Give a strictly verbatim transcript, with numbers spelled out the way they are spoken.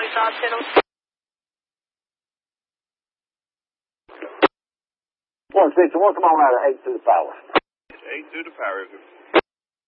South Channel. One six, what's the moment out of eight to the power? Eight to the power.